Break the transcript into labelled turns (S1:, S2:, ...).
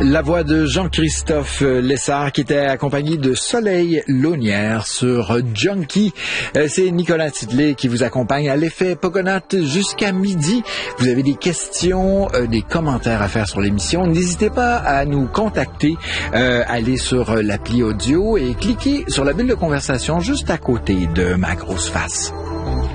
S1: La voix de Jean-Christophe Lessard qui était accompagné de Soleil Launière sur Junkie. C'est Nicolas Titley qui vous accompagne à l'effet Pogonaut jusqu'à midi. Vous avez des questions, des commentaires à faire sur l'émission. N'hésitez pas à nous contacter. Allez sur l'appli audio et cliquez sur la bulle de conversation juste à côté de ma grosse face.